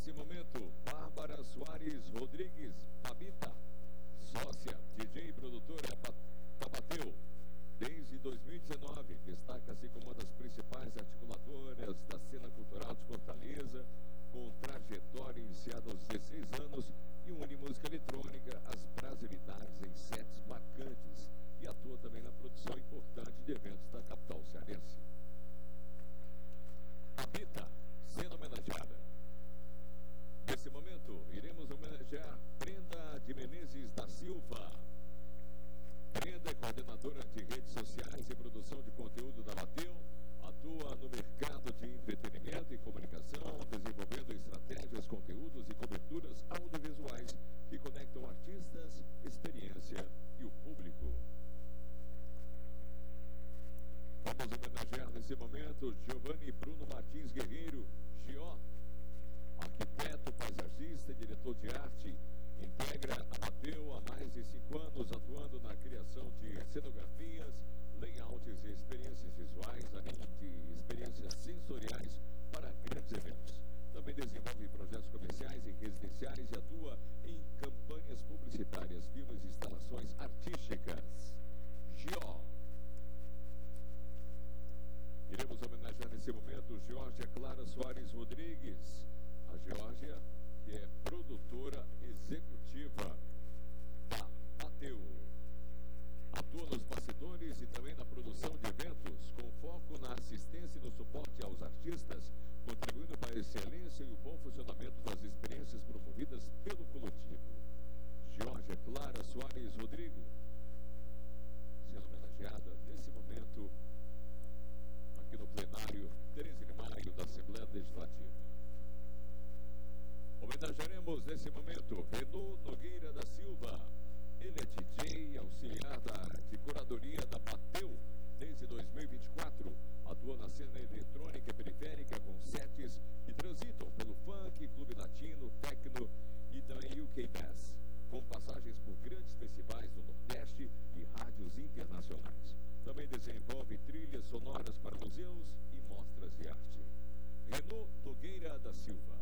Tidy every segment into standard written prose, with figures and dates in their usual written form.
Nesse momento, Bárbara Soares Rodrigues, Babita, sócia, DJ e produtora Tabateu. Desde 2019, destaca-se como uma das principais articuladoras da cena cultural de Fortaleza, com trajetória iniciada aos 16 anos e une música eletrônica às brasilidades em sets marcantes e atua também na produção importante de eventos da capital cearense. Babita, sendo homenageada. Nesse momento, iremos homenagear Brenda de Menezes da Silva. Brenda é coordenadora de redes sociais e produção de conteúdo da Bateu, atua no mercado de entretenimento e comunicação, desenvolvendo estratégias, conteúdos e coberturas audiovisuais que conectam artistas, experiência e o público. Vamos homenagear nesse momento Giovanni Bruno Martins Guerreiro, Gió, arquiteto, paisagista e diretor de arte. Integra a Bateu há mais de 5 anos, atuando na criação de cenografias, layouts e experiências visuais, além de experiências sensoriais para grandes eventos. Também desenvolve projetos comerciais e residenciais e atua em campanhas publicitárias, filmes e instalações artísticas. Gió. Iremos homenagear nesse momento Geórgia Clara Soares Rodrigues. A Geórgia, que é produtora executiva da Bateu. Atua nos bastidores e também na produção de eventos, com foco na assistência e no suporte aos artistas, contribuindo para a excelência e o bom funcionamento das experiências promovidas pelo coletivo. Geórgia Clara Soares Rodrigo, sendo homenageada nesse momento aqui no plenário 13 de maio da Assembleia Legislativa. Homenagearemos nesse momento Renaud Nogueira da Silva. Ele é DJ, auxiliar de curadoria da Bateu desde 2024. Atua na cena eletrônica periférica com sets que transitam pelo funk, clube latino, techno e também UK Bass, com passagens por grandes festivais do Nordeste e rádios internacionais. Também desenvolve trilhas sonoras para museus e mostras de arte. Renaud Nogueira da Silva.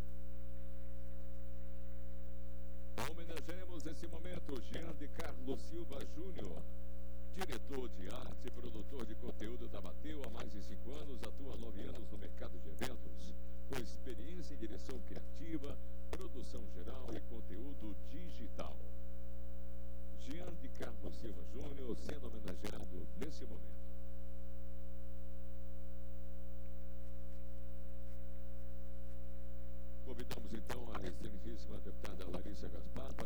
Homenagearemos nesse momento Jean de Carlos Silva Júnior, diretor de arte e produtor de conteúdo da Bateu há mais de 5 anos, atua há 9 anos no mercado de eventos, com experiência em direção criativa, produção geral e conteúdo digital. Jean de Carlos Silva Júnior sendo homenageado nesse momento. Convidamos então a excelentíssima deputada Larissa Gaspar para